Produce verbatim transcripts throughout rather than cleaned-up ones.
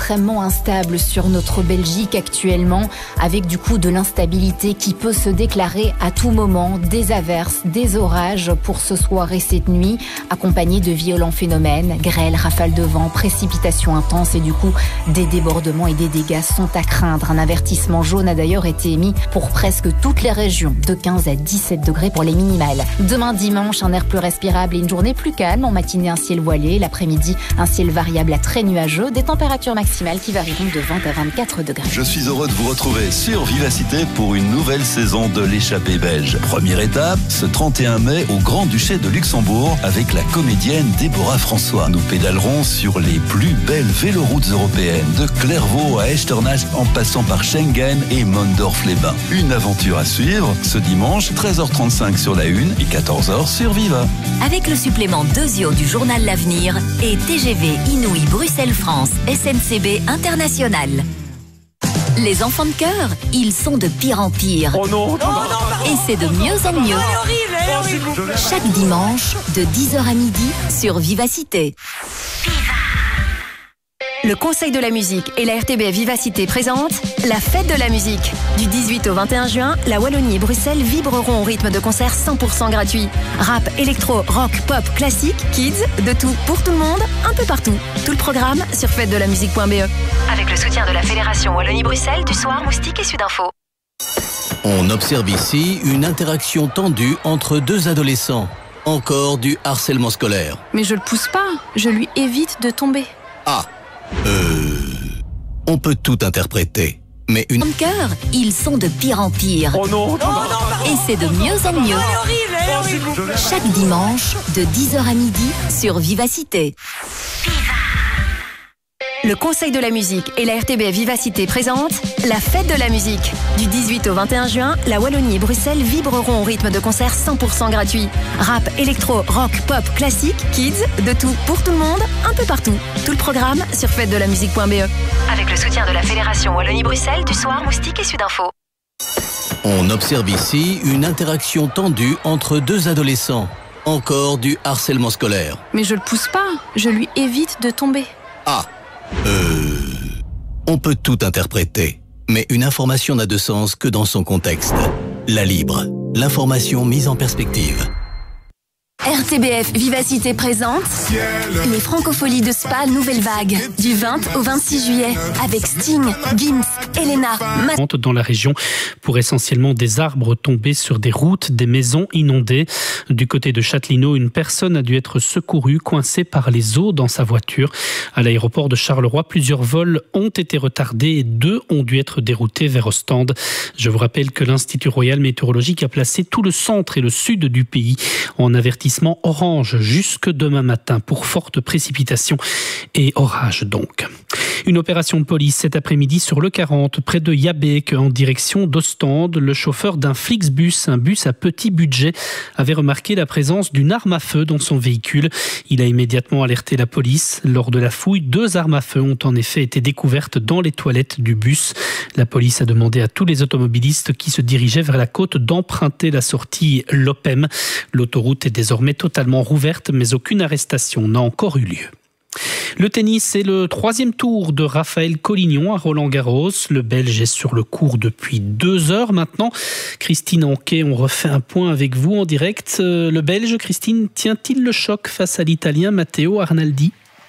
extrêmement instable sur notre Belgique actuellement, avec du coup de l'instabilité qui peut se déclarer à tout moment, des averses, des orages pour ce soir et cette nuit, accompagnés de violents phénomènes, grêle, rafales de vent, précipitations intenses et du coup des débordements et des dégâts sont à craindre. Un avertissement jaune a d'ailleurs été émis pour presque toutes les régions, de quinze à dix-sept degrés pour les minimales. Demain dimanche, un air plus respirable et une journée plus calme, en matinée un ciel voilé, l'après-midi un ciel variable à très nuageux, des températures maximales qui varieront de vingt à vingt-quatre degrés. Je suis heureux de vous retrouver sur Vivacité pour une nouvelle saison de l'échappée belge. Première étape, ce trente et un mai au Grand-Duché de Luxembourg avec la comédienne Déborah François. Nous pédalerons sur les plus belles véloroutes européennes, de Clairvaux à Echternach en passant par Schengen et Mondorf-les-Bains. Une aventure à suivre ce dimanche, treize heures trente-cinq sur la une et quatorze heures sur Viva. Avec le supplément Dosio du journal L'Avenir et T G V Inouï Bruxelles-France S N C B International. Les enfants de cœur, ils sont de pire en pire. Oh non, non, non, non, et c'est de mieux en mieux. Chaque dimanche, de dix heures à midi, sur Vivacité. Le Conseil de la musique et la R T B F Vivacité présentent la fête de la musique. Du dix-huit au vingt et un juin, la Wallonie et Bruxelles vibreront au rythme de concerts cent pour cent gratuits. Rap, électro, rock, pop, classique, kids, de tout pour tout le monde, un peu partout. Tout le programme sur fête de la musique point b e. Avec le soutien de la Fédération Wallonie-Bruxelles, du Soir, Moustique et Sudinfo. On observe ici une interaction tendue entre deux adolescents. Encore du harcèlement scolaire. Mais je le pousse pas, je lui évite de tomber. Ah Euh... On peut tout interpréter, mais une... En cœur, ils sont de pire en pire. Oh non, non, non, non, et c'est de mieux en mieux. Chaque dimanche, de dix heures à midi, sur Vivacité. Le Conseil de la musique et la R T B F Vivacité présentent la fête de la musique. Du dix-huit au vingt et un juin, la Wallonie et Bruxelles vibreront au rythme de concerts cent pour cent gratuits. Rap, électro, rock, pop, classique, kids, de tout pour tout le monde, un peu partout. Tout le programme sur fête de la musique point b e. Avec le soutien de la Fédération Wallonie-Bruxelles, du Soir, Moustique et Sudinfo. On observe ici une interaction tendue entre deux adolescents. Encore du harcèlement scolaire. Mais je le pousse pas, je lui évite de tomber. Ah Euh... On peut tout interpréter, mais une information n'a de sens que dans son contexte. La Libre, l'information mise en perspective. R T B F Vivacité présente les Francopholies de Spa Nouvelle Vague du vingt au vingt-six juillet avec Sting, Gims, Elena, Mat- dans la région pour essentiellement des arbres tombés sur des routes, des maisons inondées. Du côté de Châtelineau, une personne a dû être secourue, coincée par les eaux dans sa voiture. À l'aéroport de Charleroi, plusieurs vols ont été retardés et deux ont dû être déroutés vers Ostende. Je vous rappelle que l'Institut Royal Météorologique a placé tout le centre et le sud du pays en avertissement orange jusque demain matin pour fortes précipitations et orages donc. Une opération de police cet après-midi sur le quarante près de Yabek en direction d'Ostende. Le chauffeur d'un Flixbus, un bus à petit budget, avait remarqué la présence d'une arme à feu dans son véhicule. Il a immédiatement alerté la police. Lors de la fouille, deux armes à feu ont en effet été découvertes dans les toilettes du bus. La police a demandé à tous les automobilistes qui se dirigeaient vers la côte d'emprunter la sortie Lopem. L'autoroute est désormais totalement rouverte, mais aucune arrestation n'a encore eu lieu. Le tennis, c'est le troisième tour de Raphaël Collignon à Roland-Garros. Le Belge est sur le court depuis deux heures maintenant. Christine Anquet, on refait un point avec vous en direct. Le Belge, Christine, tient-il le choc face à l'Italien Matteo Arnaldi ?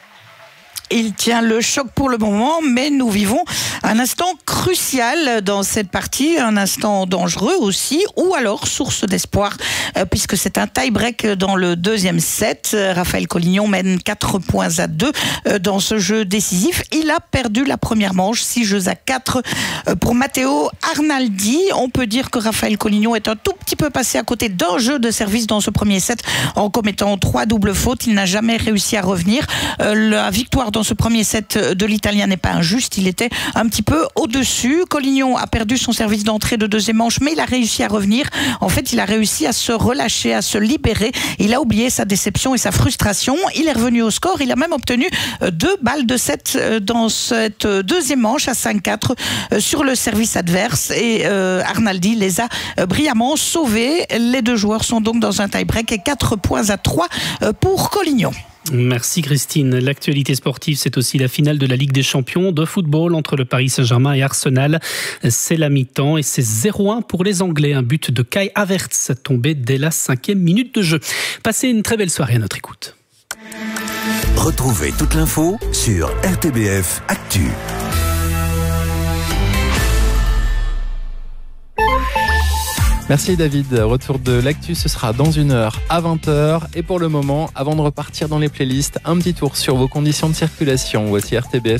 Il tient le choc pour le moment, mais nous vivons un instant crucial dans cette partie, un instant dangereux aussi, ou alors source d'espoir, puisque c'est un tie-break dans le deuxième set. Raphaël Collignon mène quatre points à deux dans ce jeu décisif. Il a perdu la première manche, six jeux à quatre pour Matteo Arnaldi. On peut dire que Raphaël Collignon est un tout petit peu passé à côté d'un jeu de service dans ce premier set en commettant trois doubles fautes. Il n'a jamais réussi à revenir. La victoire dans ce premier set de l'Italien n'est pas injuste, il était un petit peu au-dessus. Collignon a perdu son service d'entrée de deuxième manche, mais il a réussi à revenir. En fait, il a réussi à se relâcher, à se libérer. Il a oublié sa déception et sa frustration. Il est revenu au score. Il a même obtenu deux balles de set dans cette deuxième manche à cinq quatre sur le service adverse. Et euh, Arnaldi les a brillamment sauvés. Les deux joueurs sont donc dans un tie-break et quatre points à trois pour Collignon. Merci Christine. L'actualité sportive, c'est aussi la finale de la Ligue des Champions de football entre le Paris Saint-Germain et Arsenal. C'est la mi-temps et c'est zéro un pour les Anglais. Un but de Kai Havertz tombé dès la cinquième minute de jeu. Passez une très belle soirée à notre écoute. Retrouvez toute l'info sur R T B F Actu. Merci David. Retour de l'actu, ce sera dans une heure à vingt heures. Et pour le moment, avant de repartir dans les playlists, un petit tour sur vos conditions de circulation. Voici R T B F.